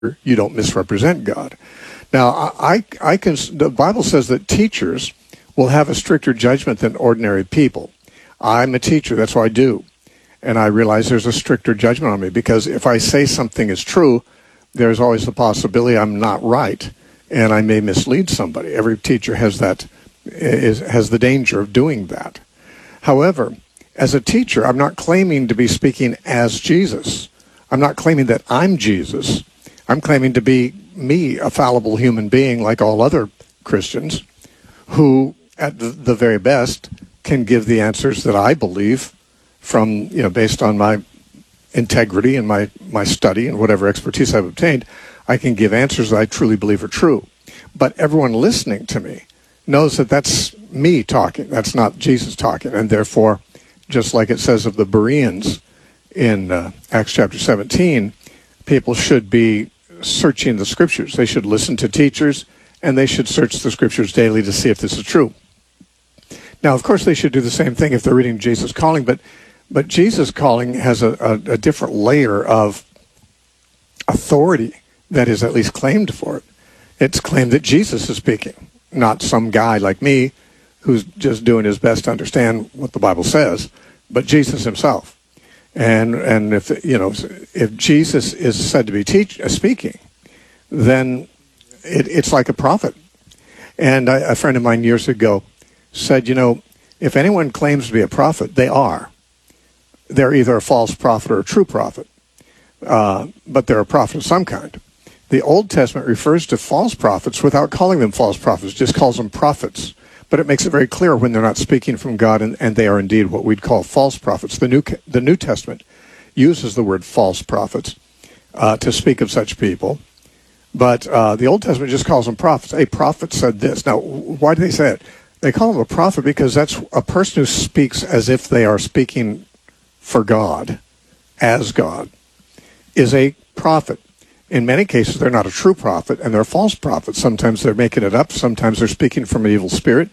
you don't misrepresent God. Now, the Bible says that teachers will have a stricter judgment than ordinary people. I'm a teacher, that's what I do. And I realize there's a stricter judgment on me, because if I say something is true, there's always the possibility I'm not right, and I may mislead somebody. Every teacher has the danger of doing that. However, as a teacher, I'm not claiming to be speaking as Jesus. I'm not claiming that I'm Jesus. I'm claiming to be me, a fallible human being like all other Christians, who, at the very best, can give the answers that I believe from, based on my integrity and my study and whatever expertise I've obtained. I can give answers that I truly believe are true. But everyone listening to me knows that that's me talking. That's not Jesus talking. And therefore, just like it says of the Bereans in Acts chapter 17, people should be searching the Scriptures. They should listen to teachers, and they should search the Scriptures daily to see if this is true. Now, of course, they should do the same thing if they're reading Jesus Calling, but Jesus Calling has a different layer of authority that is at least claimed for it. It's claimed that Jesus is speaking, not some guy like me who's just doing his best to understand what the Bible says, but Jesus himself. And if Jesus is said to be speaking, then it's like a prophet. And a friend of mine years ago said, if anyone claims to be a prophet, they are. They're either a false prophet or a true prophet, but they're a prophet of some kind. The Old Testament refers to false prophets without calling them false prophets, just calls them prophets. But it makes it very clear when they're not speaking from God, and they are indeed what we'd call false prophets. The New Testament uses the word false prophets to speak of such people. But the Old Testament just calls them prophets. A prophet said this. Now, why do they say it? They call them a prophet because that's a person who speaks as if they are speaking for God, as God, is a prophet. In many cases, they're not a true prophet, and they're false prophets. Sometimes they're making it up. Sometimes they're speaking from an evil spirit.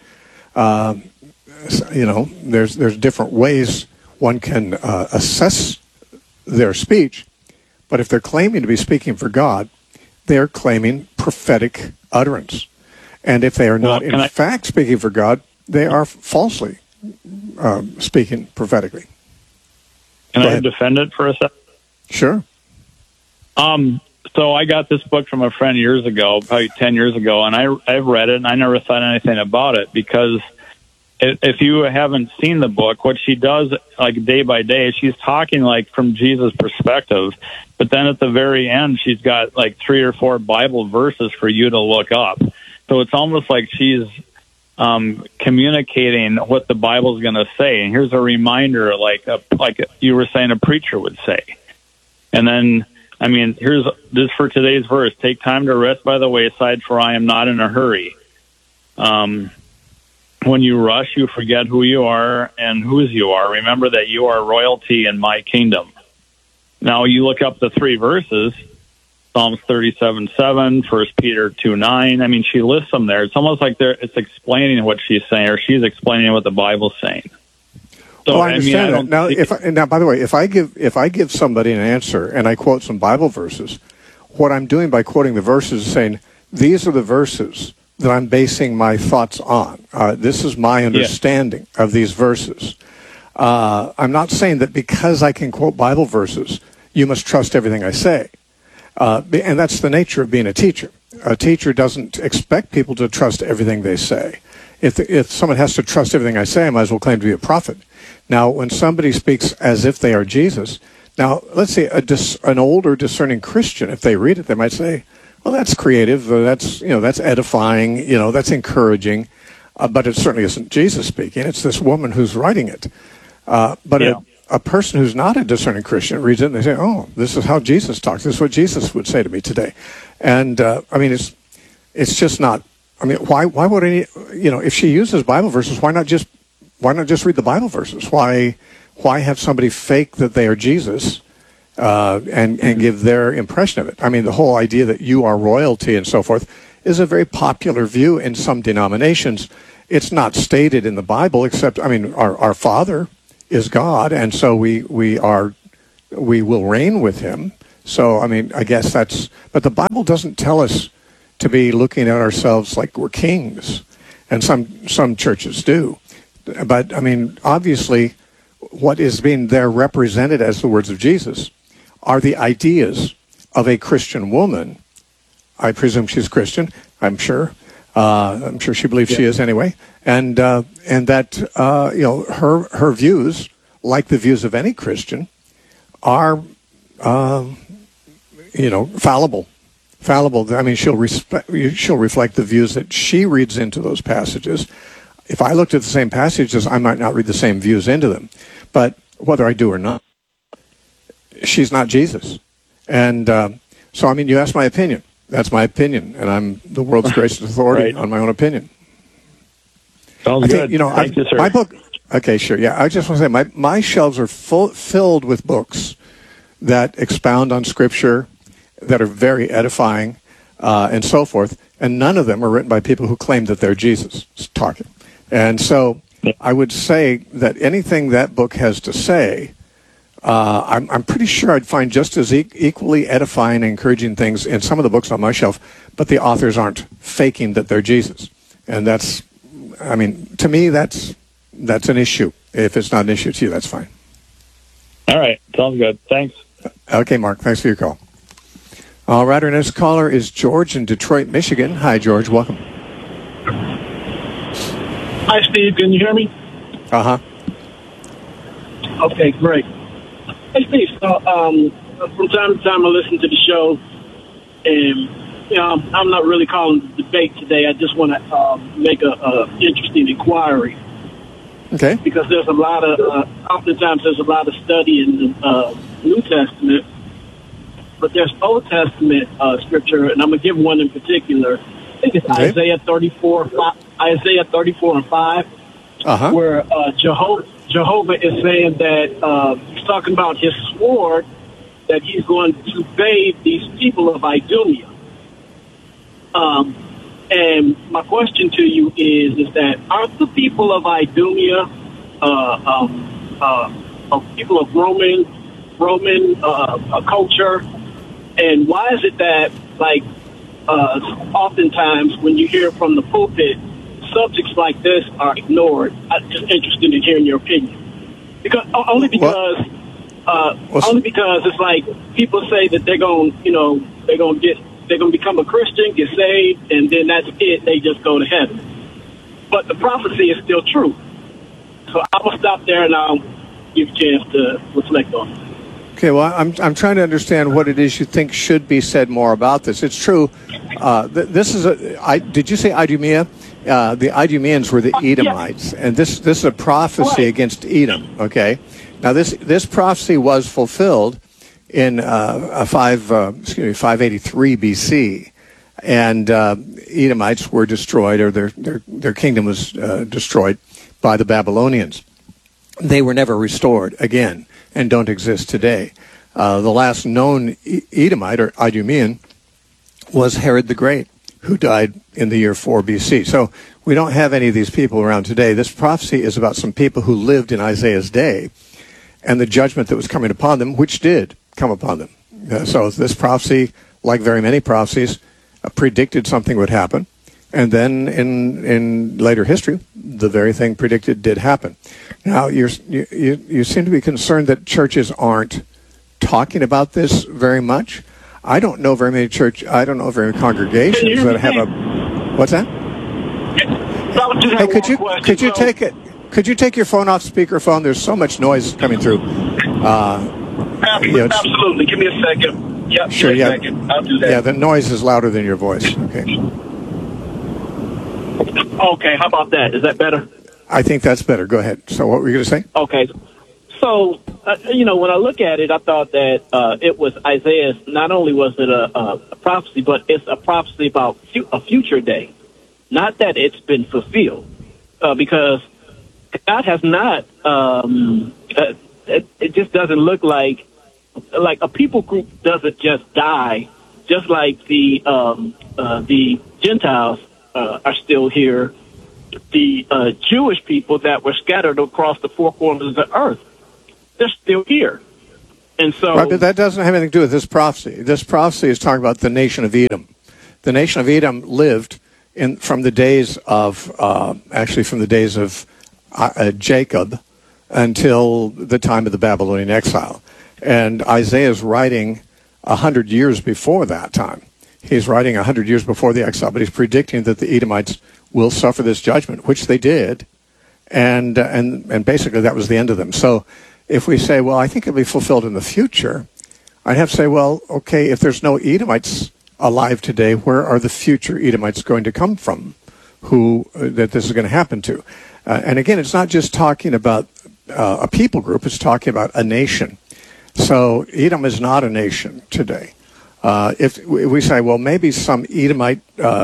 There's different ways one can assess their speech. But if they're claiming to be speaking for God, they're claiming prophetic utterance. And if they are not in fact speaking for God, they are falsely speaking prophetically. Can I defend it for a second? Sure. So I got this book from a friend years ago, probably 10 years ago, and I've read it, and I never thought anything about it, because if you haven't seen the book, what she does, like day by day, she's talking like from Jesus' perspective, but then at the very end, she's got like 3 or 4 Bible verses for you to look up. So it's almost like she's communicating what the Bible's going to say. And here's a reminder, like you were saying, a preacher would say. And then, here's this for today's verse: take time to rest by the wayside, for I am not in a hurry. When you rush, you forget who you are and whose you are. Remember that you are royalty in my kingdom. Now, you look up the 3 verses, Psalms 37:7, 1 Peter 2:9. She lists them there. It's almost like it's explaining what she's saying, or she's explaining what the Bible's saying. So, I understand that. Now, by the way, if I give somebody an answer and I quote some Bible verses, what I'm doing by quoting the verses is saying, these are the verses that I'm basing my thoughts on. This is my understanding of these verses. I'm not saying that because I can quote Bible verses, you must trust everything I say. And that's the nature of being a teacher. A teacher doesn't expect people to trust everything they say. If someone has to trust everything I say, I might as well claim to be a prophet. Now, when somebody speaks as if they are Jesus, now, let's say an older discerning Christian, if they read it, they might say, well, that's creative, that's edifying, that's encouraging, but it certainly isn't Jesus speaking. It's this woman who's writing it. A person who's not a discerning Christian reads it and they say, oh, this is how Jesus talks. This is what Jesus would say to me today. And, it's just not, why would if she uses Bible verses, why not just read the Bible verses? Why have somebody fake that they are Jesus and give their impression of it? The whole idea that you are royalty and so forth is a very popular view in some denominations. It's not stated in the Bible, except, our Father is God, and so we will reign with him. So, I mean, I guess but the Bible doesn't tell us to be looking at ourselves like we're kings, and some churches do. But, I mean, obviously, what is being there represented as the words of Jesus are the ideas of a Christian woman. I presume she's Christian, I'm sure. I'm sure she believes she is anyway. And that, her views, like the views of any Christian, are, fallible. I mean, she'll reflect the views that she reads into those passages. If I looked at the same passages, I might not read the same views into them. But whether I do or not, she's not Jesus. And so, I mean, you asked my opinion. That's my opinion, and I'm the world's greatest authority on my own opinion. Sounds good. Thank you, sir. My book. Okay, sure. Yeah, I just want to say my shelves are filled with books that expound on Scripture, that are very edifying, and so forth. And none of them are written by people who claim that they're Jesus talking. And so, I would say that anything that book has to say, I'm pretty sure I'd find just as equally edifying and encouraging things in some of the books on my shelf, but the authors aren't faking that they're Jesus. And that's, I mean, to me, that's an issue. If it's not an issue to you, that's fine. All right. Sounds good. Thanks. Okay, Mark. Thanks for your call. All right. Our next caller is George in Detroit, Michigan. Hi, George. Welcome. Hi, Steve. Can you hear me? Uh-huh. Okay, great. Hey, Steve. So, from time to time, I listen to the show, and I'm not really calling the debate today. I just want to make a interesting inquiry. Okay. Because there's a lot of oftentimes there's a lot of study in the New Testament, but there's Old Testament scripture, and I'm gonna give one in particular. I think it's Isaiah 34 and 5, where Jehovah is saying that he's talking about his sword, that he's going to bathe these people of Idumea. And my question to you is that aren't the people of Idumea people of Roman culture? And why is it that, like, oftentimes when you hear from the pulpit, subjects like this are ignored? I'm just interested in hearing your opinion. Only because it's like people say that they're going to become a Christian, get saved, and then that's it. They just go to heaven. But the prophecy is still true. So I will stop there, and I'll give you a chance to reflect on it. Okay, well, I'm trying to understand what it is you think should be said more about this. It's true. This is did you say Idumea? The Idumeans were the Edomites, and this is a prophecy against Edom. Okay, now this prophecy was fulfilled in 583 BC, and Edomites were destroyed, or their kingdom was destroyed by the Babylonians. They were never restored again and don't exist today. The last known Edomite or Idumean was Herod the Great, who died in the year 4 BC. So we don't have any of these people around today. This prophecy is about some people who lived in Isaiah's day and the judgment that was coming upon them, which did come upon them. So this prophecy, like very many prophecies, predicted something would happen. And then in later history, the very thing predicted did happen. Now, you seem to be concerned that churches aren't talking about this very much. I don't know very many congregations that have a... What's that? Hey, could you take your phone off speakerphone? There's so much noise coming through. Absolutely. Give me a second. Yep, sure, give me a second. I'll do that. Yeah, the noise is louder than your voice. Okay, how about that? Is that better? I think that's better. Go ahead. So what were you going to say? Okay. So, when I look at it, I thought that it was Isaiah's, not only was it a prophecy, but it's a prophecy about a future day. Not that it's been fulfilled, because God has not, it just doesn't look like a people group doesn't just die, just like the Gentiles are still here. The Jewish people that were scattered across the four corners of the earth, they're still here. And so, right, but that doesn't have anything to do with this prophecy. This prophecy is talking about the nation of Edom. The nation of Edom lived from the days of Jacob until the time of the Babylonian exile. And Isaiah is writing 100 years before that time. He's writing 100 years before the exile, but he's predicting that the Edomites will suffer this judgment, which they did, and basically that was the end of them. So if we say, well, I think it'll be fulfilled in the future, I'd have to say, well, okay, if there's no Edomites alive today, where are the future Edomites going to come from that this is going to happen to? And again, it's not just talking about a people group, it's talking about a nation. So Edom is not a nation today. If we say, well, maybe some Edomite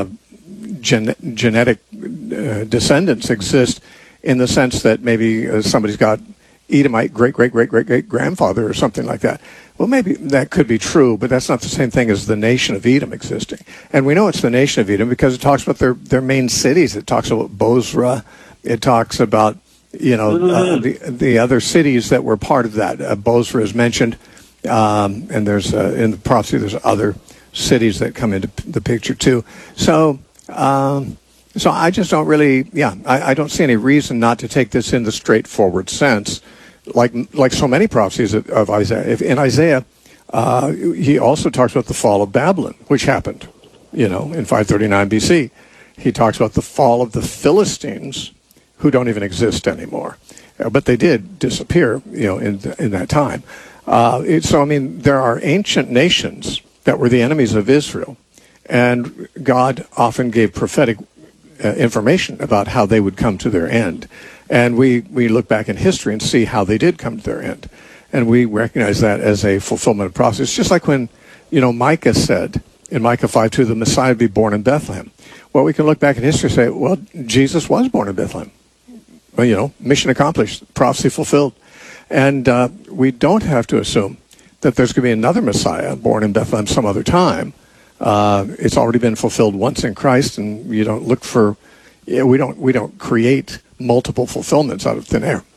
genetic descendants exist in the sense that maybe somebody's got Edomite great-great-great-great-great-grandfather or something like that. Well, maybe that could be true, but that's not the same thing as the nation of Edom existing. And we know it's the nation of Edom because it talks about their main cities. It talks about Bozrah. It talks about, the other cities that were part of that. Bozrah is mentioned, and there's in the prophecy there's other cities that come into the picture too. So I just don't really, I don't see any reason not to take this in the straightforward sense, like so many prophecies of Isaiah. In Isaiah, he also talks about the fall of Babylon, which happened, in 539 BC. He talks about the fall of the Philistines, who don't even exist anymore, but they did disappear, in that time. There are ancient nations that were the enemies of Israel, and God often gave prophetic information about how they would come to their end. And we look back in history and see how they did come to their end. And we recognize that as a fulfillment of prophecy. It's just like when, Micah said in Micah 5:2, the Messiah would be born in Bethlehem. Well, we can look back in history and say, well, Jesus was born in Bethlehem. Well, mission accomplished, prophecy fulfilled. And we don't have to assume that there's going to be another Messiah born in Bethlehem some other time. It's already been fulfilled once in Christ, and you don't look for. We don't create multiple fulfillments out of thin air.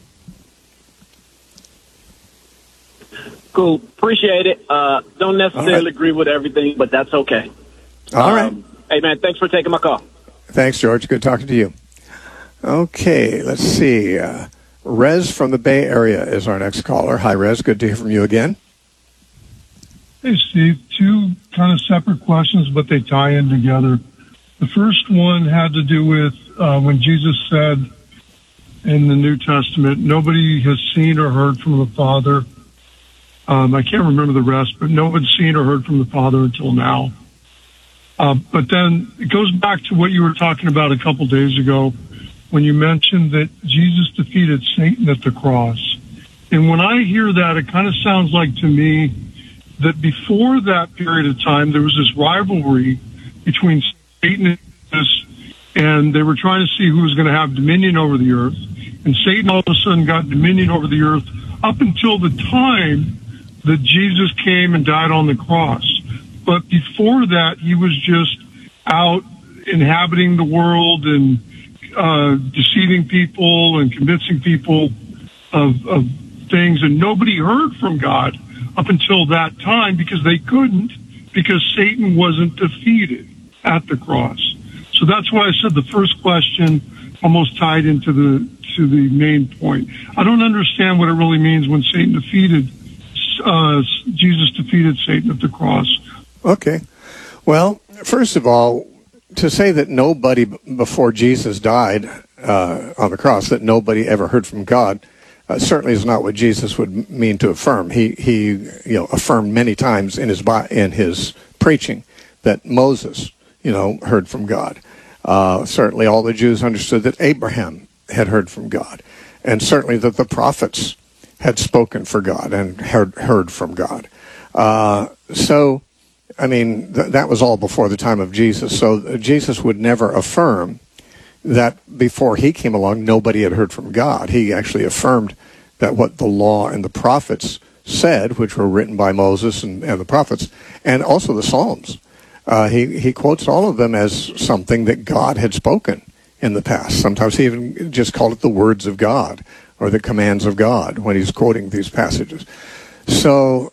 Cool, appreciate it. Don't necessarily agree with everything, but that's okay. All right. Hey man, thanks for taking my call. Thanks, George. Good talking to you. Okay, let's see. Rez from the Bay Area is our next caller. Hi, Rez. Good to hear from you again. Hey, Steve. Two kind of separate questions, but they tie in together. The first one had to do with when Jesus said in the New Testament, nobody has seen or heard from the Father. I can't remember the rest, but no one's seen or heard from the Father until now. But then it goes back to what you were talking about a couple days ago when you mentioned that Jesus defeated Satan at the cross. And when I hear that, it kind of sounds like to me that before that period of time, there was this rivalry between Satan and Jesus, and they were trying to see who was going to have dominion over the earth. And Satan all of a sudden got dominion over the earth up until the time that Jesus came and died on the cross. But before that, he was just out inhabiting the world and deceiving people and convincing people of things, and nobody heard from God up until that time because they couldn't, because Satan wasn't defeated at the cross. So that's why I said the first question almost tied into the main point. I don't understand what it really means when Jesus defeated Satan at the cross. Okay. Well, first of all, to say that nobody before Jesus died on the cross, that nobody ever heard from God, certainly is not what Jesus would mean to affirm. He affirmed many times in his preaching that Moses, heard from God. Certainly all the Jews understood that Abraham had heard from God, and certainly that the prophets had spoken for God and heard from God. That was all before the time of Jesus. So Jesus would never affirm that before he came along, nobody had heard from God. He actually affirmed that what the law and the prophets said, which were written by Moses and the prophets, and also the Psalms, he quotes all of them as something that God had spoken in the past. Sometimes he even just called it the words of God or the commands of God when he's quoting these passages. So,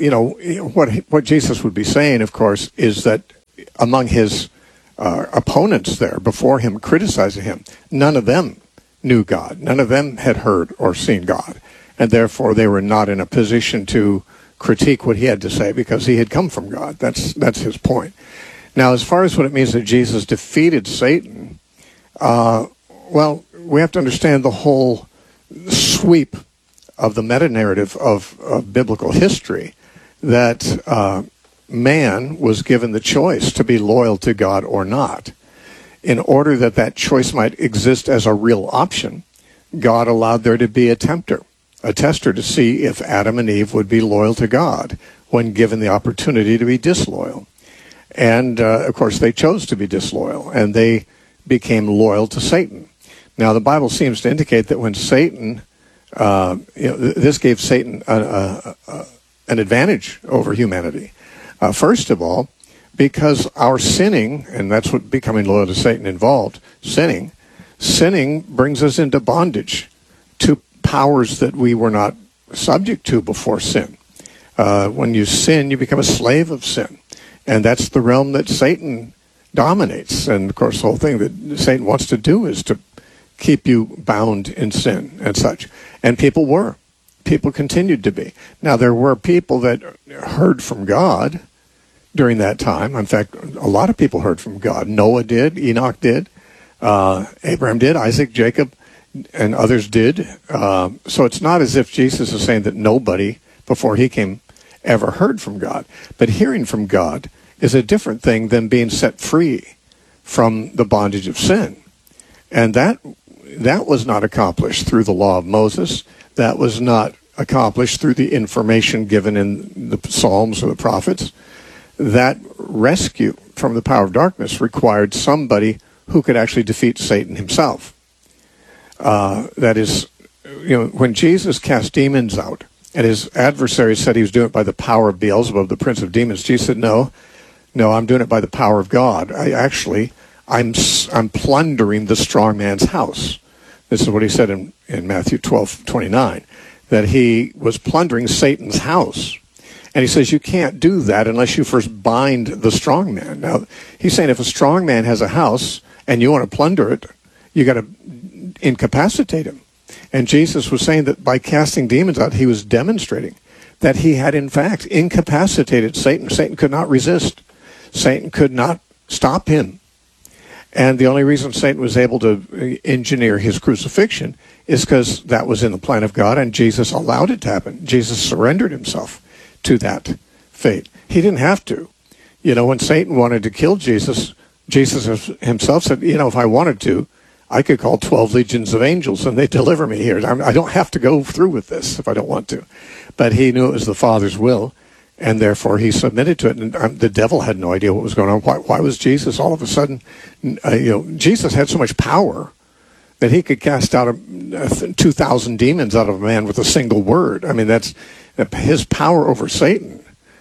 what Jesus would be saying, of course, is that among his opponents there before him, criticizing him, none of them knew God. None of them had heard or seen God. And therefore, they were not in a position to critique what he had to say because he had come from God. That's his point. Now, as far as what it means that Jesus defeated Satan, well, we have to understand the whole sweep of the meta-narrative of biblical history, that man was given the choice to be loyal to God or not. In order that that choice might exist as a real option, God allowed there to be a tester to see if Adam and Eve would be loyal to God when given the opportunity to be disloyal. And, of course, they chose to be disloyal, and they became loyal to Satan. Now, the Bible seems to indicate that when Satan, this gave Satan an advantage over humanity. First of all, because our sinning, and that's what becoming loyal to Satan involved, sinning brings us into bondage to powers that we were not subject to before sin. When you sin, you become a slave of sin. And that's the realm that Satan dominates. And, of course, the whole thing that Satan wants to do is to keep you bound in sin and such. And people were. People continued to be. Now, there were people that heard from God during that time. In fact, a lot of people heard from God. Noah did. Enoch did. Abraham did. Isaac, Jacob, and others did. So it's not as if Jesus is saying that nobody before he came ever heard from God. But hearing from God is a different thing than being set free from the bondage of sin. And that was not accomplished through the law of Moses. That was not accomplished through the information given in the Psalms or the prophets. That rescue from the power of darkness required somebody who could actually defeat Satan himself. That is, when Jesus cast demons out, and his adversary said he was doing it by the power of Beelzebub, the prince of demons, Jesus said, no, I'm doing it by the power of God. I'm plundering the strong man's house. This is what he said in Matthew 12:29, that he was plundering Satan's house. And he says you can't do that unless you first bind the strong man. Now, he's saying if a strong man has a house and you want to plunder it, you got to incapacitate him. And Jesus was saying that by casting demons out, he was demonstrating that he had, in fact, incapacitated Satan. Satan could not resist. Satan could not stop him. And the only reason Satan was able to engineer his crucifixion is because that was in the plan of God, and Jesus allowed it to happen. Jesus surrendered himself to that fate. He didn't have to. When Satan wanted to kill Jesus, Jesus himself said, if I wanted to, I could call 12 legions of angels and they'd deliver me here. I don't have to go through with this if I don't want to. But he knew it was the Father's will, and therefore he submitted to it. And the devil had no idea what was going on. Why was Jesus all of a sudden, Jesus had so much power that he could cast out 2,000 demons out of a man with a single word. I mean, his power over Satan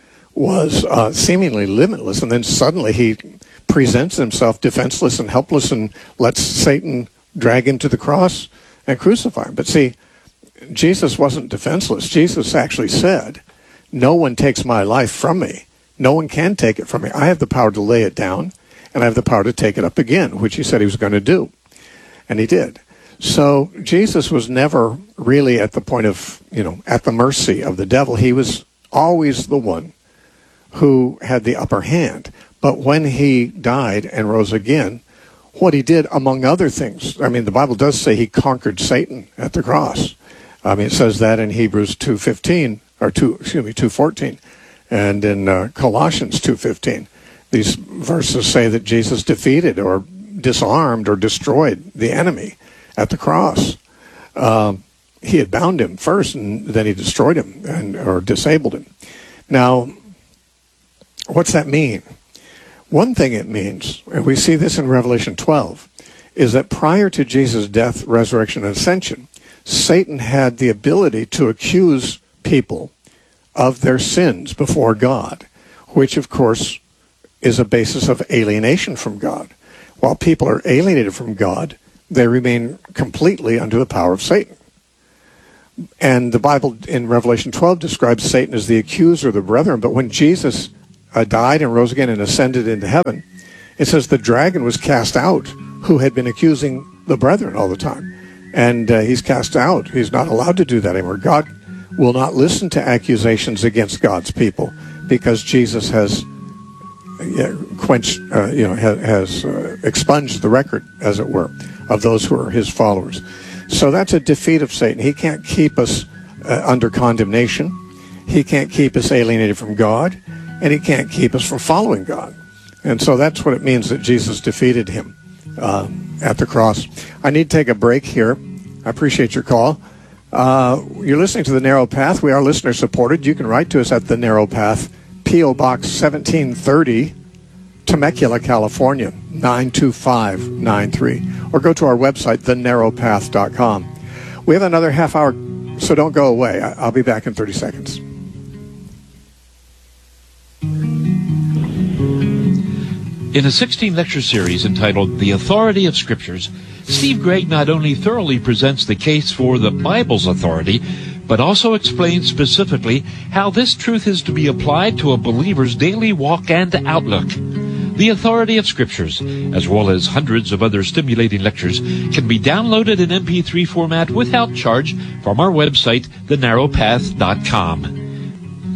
was seemingly limitless. And then suddenly he presents himself defenseless and helpless and lets Satan drag him to the cross and crucify him. But see, Jesus wasn't defenseless. Jesus actually said, no one takes my life from me. No one can take it from me. I have the power to lay it down, and I have the power to take it up again, which he said he was going to do. And he did. So Jesus was never really at the point of, at the mercy of the devil. He was always the one who had the upper hand. But when he died and rose again, what he did, among other things, the Bible does say he conquered Satan at the cross. It says that in Hebrews 2:15, or 2:14, and in Colossians 2:15. These verses say that Jesus defeated or disarmed or destroyed the enemy at the cross. He had bound him first, and then he destroyed him or disabled him. Now, what's that mean? One thing it means, and we see this in Revelation 12, is that prior to Jesus' death, resurrection, and ascension, Satan had the ability to accuse people of their sins before God, which, of course, is a basis of alienation from God. While people are alienated from God, they remain completely under the power of Satan. And the Bible in Revelation 12 describes Satan as the accuser of the brethren. But when Jesus died and rose again and ascended into heaven, it says the dragon was cast out, who had been accusing the brethren all the time. And he's cast out. He's not allowed to do that anymore. God will not listen to accusations against God's people because Jesus has expunged the record, as it were, of those who are his followers. So that's a defeat of Satan. He can't keep us under condemnation. He can't keep us alienated from God, and he can't keep us from following God. And so that's what it means that Jesus defeated him at the cross. I need to take a break here. I appreciate your call. You're listening to The Narrow Path. We are listener supported. You can write to us at The Narrow Path, P.O. Box 1730, Temecula, California, 92593. Or go to our website, thenarrowpath.com. We have another half hour, so don't go away. I'll be back in 30 seconds. In a 16-lecture series entitled The Authority of Scriptures, Steve Gregg not only thoroughly presents the case for the Bible's authority, but also explains specifically how this truth is to be applied to a believer's daily walk and outlook. The Authority of Scriptures, as well as hundreds of other stimulating lectures, can be downloaded in MP3 format without charge from our website, thenarrowpath.com.